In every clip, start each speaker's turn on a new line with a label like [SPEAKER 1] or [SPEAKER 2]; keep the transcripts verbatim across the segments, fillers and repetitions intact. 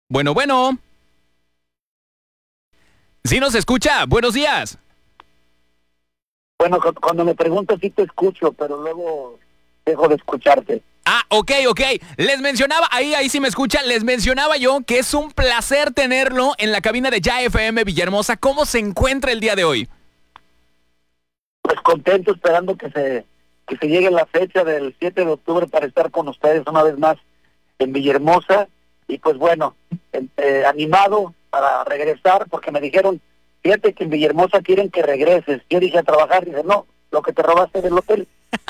[SPEAKER 1] Bueno, bueno. ¿Sí nos escucha? Buenos días.
[SPEAKER 2] Bueno, cu- cuando me preguntas sí te escucho, pero luego dejo de escucharte.
[SPEAKER 1] Ah, ok, ok. Les mencionaba, ahí, ahí sí me escuchan, les mencionaba yo que es un placer tenerlo en la cabina de Ya F M Villahermosa. ¿Cómo se encuentra el día de hoy?
[SPEAKER 2] Pues contento, esperando que se que se llegue la fecha del siete de octubre para estar con ustedes una vez más en Villahermosa. Y pues bueno, eh, eh, animado para regresar, porque me dijeron, fíjate que en Villahermosa quieren que regreses. Yo dije a trabajar, y dice, no, lo que te robaste del hotel.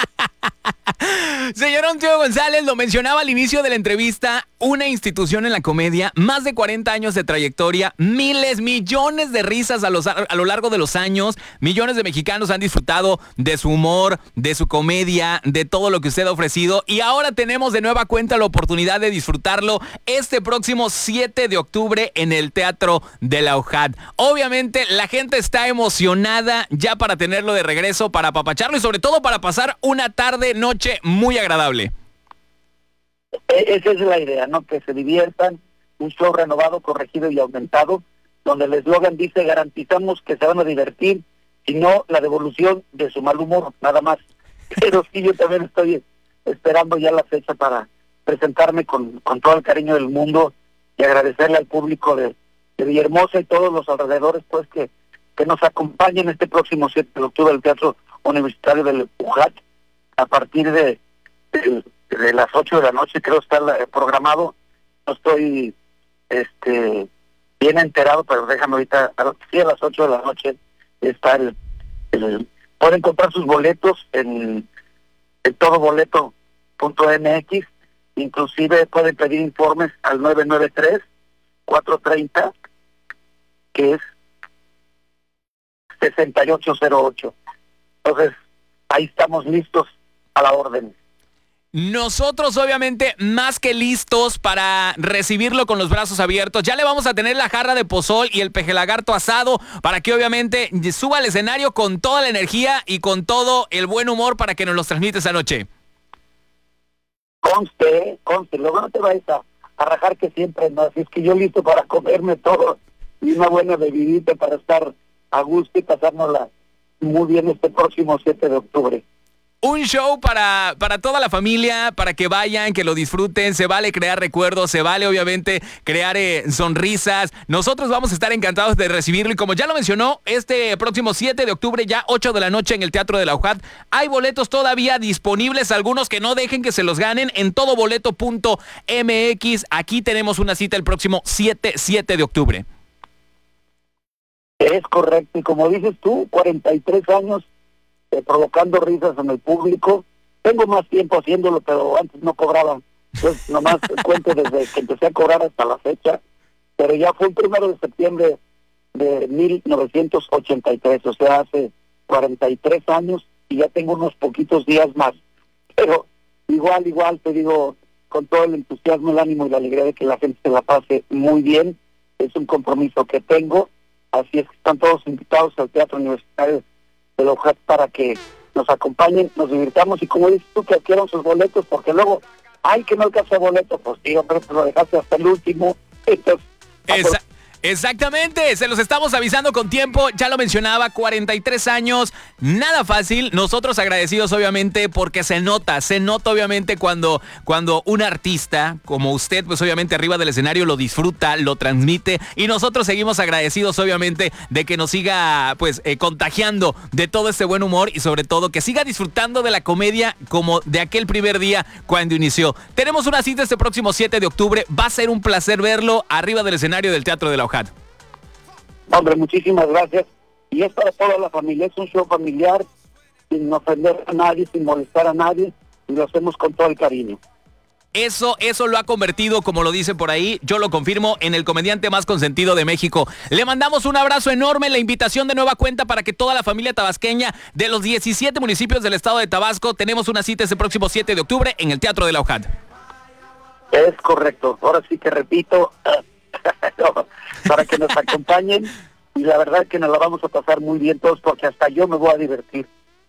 [SPEAKER 1] Señor Ontiago González, lo mencionaba al inicio de la entrevista, una institución en la comedia, más de cuarenta años de trayectoria, miles, millones de risas a, los, a lo largo de los años, millones de mexicanos han disfrutado de su humor, de su comedia, de todo lo que usted ha ofrecido, y ahora tenemos de nueva cuenta la oportunidad de disfrutarlo este próximo siete de octubre en el Teatro de la U J A D. Obviamente la gente está emocionada ya para tenerlo de regreso, para apapacharlo y sobre todo para pasar una tarde, noche muy agradable.
[SPEAKER 2] E- Esa es la idea, ¿no? Que se diviertan, un show renovado, corregido y aumentado, donde el eslogan dice, garantizamos que se van a divertir, y no la devolución de su mal humor, nada más. Pero sí, yo también estoy esperando ya la fecha para presentarme con, con todo el cariño del mundo y agradecerle al público de, de Villahermosa y todos los alrededores, pues, que, que nos acompañen este próximo siete de octubre al Teatro Universitario del U J A D, a partir de, de, de las ocho de la noche, creo está la- programado. No estoy este bien enterado, pero déjame ahorita, a lo- sí, a las ocho de la noche está el, el- pueden comprar sus boletos en, en todoboleto punto m x, inclusive pueden pedir informes al nueve nueve tres, cuatro tres cero, que es sesenta y ocho cero ocho. Entonces, ahí estamos listos a la orden.
[SPEAKER 1] Nosotros obviamente más que listos para recibirlo con los brazos abiertos. Ya le vamos a tener la jarra de pozol y el pejelagarto asado para que obviamente suba al escenario con toda la energía y con todo el buen humor para que nos los transmite esa noche.
[SPEAKER 2] Conste, ¿eh? Conste, luego no te vayas a, a rajar que siempre no, así es que yo listo para comerme todo y una buena bebidita para estar a gusto y pasárnosla muy bien este próximo siete de octubre.
[SPEAKER 1] Un show para, para toda la familia, para que vayan, que lo disfruten. Se vale crear recuerdos, se vale obviamente crear eh, sonrisas. Nosotros vamos a estar encantados de recibirlo. Y como ya lo mencionó, este próximo siete de octubre, ya ocho de la noche en el Teatro de la U J A D, hay boletos todavía disponibles, algunos que no dejen que se los ganen en todoboleto punto m x. Aquí tenemos una cita el próximo siete de octubre.
[SPEAKER 2] Es correcto, y como dices tú, cuarenta y tres años eh, provocando risas en el público. Tengo más tiempo haciéndolo, pero antes no cobraba. Entonces, nomás cuento desde que empecé a cobrar hasta la fecha, pero ya fue el primero de septiembre de mil novecientos ochenta y tres, o sea, hace cuarenta y tres años, y ya tengo unos poquitos días más. Pero igual, igual, te digo, con todo el entusiasmo, el ánimo y la alegría de que la gente se la pase muy bien, es un compromiso que tengo, así es que están todos invitados al Teatro Universitario de la U J A D para que nos acompañen, nos divirtamos, y como dices tú, que adquieran sus boletos, porque luego, ay, que no alcanza boleto, pues sí, hombre, pues lo dejaste hasta el último, entonces...
[SPEAKER 1] Esa- Exactamente, se los estamos avisando con tiempo, ya lo mencionaba, cuarenta y tres años, nada fácil. Nosotros agradecidos obviamente porque se nota, se nota obviamente cuando, cuando un artista como usted, pues obviamente arriba del escenario lo disfruta, lo transmite, y nosotros seguimos agradecidos obviamente de que nos siga pues eh, contagiando de todo este buen humor, y sobre todo que siga disfrutando de la comedia como de aquel primer día cuando inició. Tenemos una cita este próximo siete de octubre, va a ser un placer verlo arriba del escenario del Teatro de la U J A D.
[SPEAKER 2] Hombre, muchísimas gracias. Y es para toda la familia, es un show familiar, sin ofender a nadie, sin molestar a nadie, y lo hacemos con todo el cariño.
[SPEAKER 1] Eso, eso lo ha convertido, como lo dice por ahí, yo lo confirmo, en el comediante más consentido de México. Le mandamos un abrazo enorme, la invitación de nueva cuenta para que toda la familia tabasqueña de los diecisiete municipios del estado de Tabasco, tenemos una cita este próximo siete de octubre en el Teatro de la U J A D.
[SPEAKER 2] Es correcto, ahora sí que repito, para que nos acompañen, y la verdad que nos la vamos a pasar muy bien todos, porque hasta yo me voy a divertir.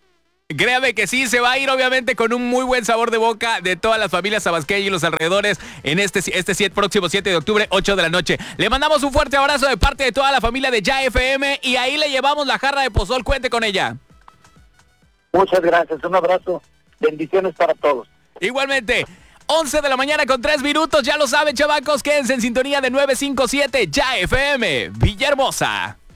[SPEAKER 1] Créame que sí, se va a ir obviamente con un muy buen sabor de boca de todas las familias tabasqueñas y los alrededores en este, este siete, próximo siete de octubre, ocho de la noche. Le mandamos un fuerte abrazo de parte de toda la familia de Ya F M y ahí le llevamos la jarra de pozol, cuente con ella.
[SPEAKER 2] Muchas gracias, un abrazo, bendiciones para todos.
[SPEAKER 1] Igualmente. once de la mañana con tres minutos, ya lo saben, chavacos, quédense en sintonía de nueve cinco siete Ya F M, Villahermosa.